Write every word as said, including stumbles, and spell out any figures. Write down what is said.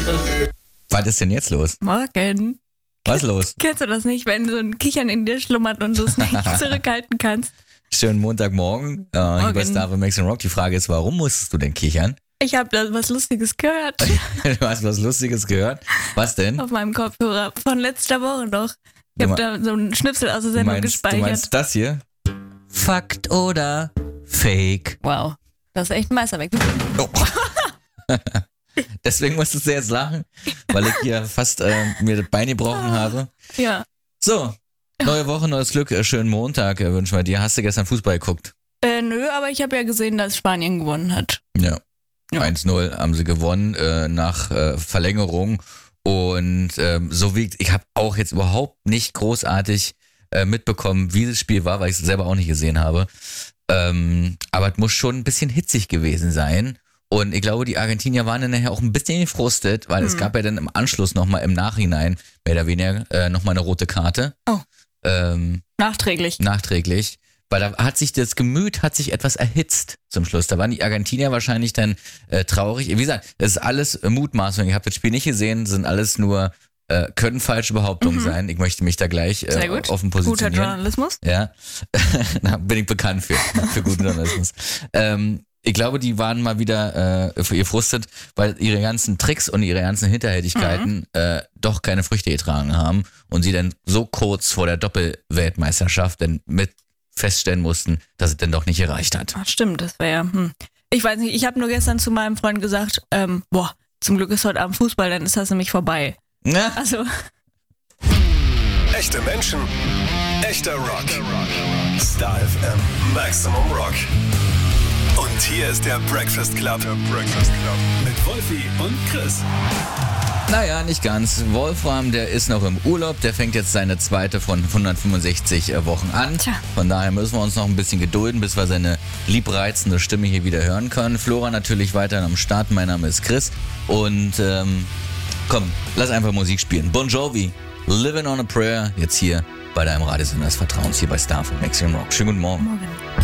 Was ist denn jetzt los? Morgen. Was ist los? Kennst du das nicht, wenn so ein Kichern in dir schlummert und du es nicht zurückhalten kannst? Schönen Montagmorgen. Äh, hier bei Star für Max and Rock. Die Frage ist, warum musstest du denn kichern? Ich habe da was Lustiges gehört. Du hast was Lustiges gehört? Was denn? Auf meinem Kopfhörer von letzter Woche noch. Ich habe da so einen Schnipsel aus der Du Sendung meinst, gespeichert. du meinst das hier? Fakt oder Fake? Wow, das ist echt ein Meisterwerk. Oh. Deswegen musstest du jetzt lachen, weil ich hier fast äh, mir das Bein gebrochen habe. Ja. So, neue Woche, neues Glück, äh, schönen Montag äh, wünschen wir dir. Hast du gestern Fußball geguckt? Äh, nö, aber ich habe ja gesehen, dass Spanien gewonnen hat. Ja, Ja. eins null haben sie gewonnen äh, nach äh, Verlängerung. Und ähm, so wie ich habe auch jetzt überhaupt nicht großartig äh, mitbekommen, wie das Spiel war, weil ich es selber auch nicht gesehen habe. Ähm, aber es muss schon ein bisschen hitzig gewesen sein. Und ich glaube, die Argentinier waren dann nachher auch ein bisschen gefrustet, weil hm. es gab ja dann im Anschluss nochmal im Nachhinein, mehr oder weniger, äh, nochmal eine rote Karte. Oh. Ähm, Nachträglich. nachträglich. Weil da hat sich das Gemüt hat sich etwas erhitzt zum Schluss. Da waren die Argentinier wahrscheinlich dann äh, traurig. Wie gesagt, das ist alles äh, Mutmaßung. Ich habe das Spiel nicht gesehen, sind alles nur, äh, können falsche Behauptungen Mhm. sein. Ich möchte mich da gleich äh, Sehr gut. offen Guter positionieren. Journalismus. Ja, da bin ich bekannt für, für guten Journalismus. ähm, ich glaube, die waren mal wieder äh, für ihr frustet, weil ihre ganzen Tricks und ihre ganzen Hinterhältigkeiten Mhm. äh, doch keine Früchte getragen haben und sie dann so kurz vor der Doppelweltmeisterschaft dann mit feststellen mussten, dass es denn doch nicht erreicht hat. Ach, stimmt, das wäre ja. Hm. Ich weiß nicht, ich habe nur gestern zu meinem Freund gesagt, ähm, boah, zum Glück ist heute Abend Fußball, dann ist das nämlich vorbei. Na? Also, Echte Menschen, echter Rock. Star F M, Maximum Rock. Und hier ist der Breakfast Club. Der Breakfast Club. Mit Wolfi und Chris. Naja, nicht ganz. Wolfram, der ist noch im Urlaub, der fängt jetzt seine zweite von hundertfünfundsechzig Wochen an. Tja. Von daher müssen wir uns noch ein bisschen gedulden, bis wir seine liebreizende Stimme hier wieder hören können. Flora natürlich weiterhin am Start. Mein Name ist Chris. Und ähm, komm, lass einfach Musik spielen. Bon Jovi, Living on a Prayer, jetzt hier bei deinem Radiosender des Vertrauens, hier bei Star von Maximum Rock. Schönen guten Morgen. morgen.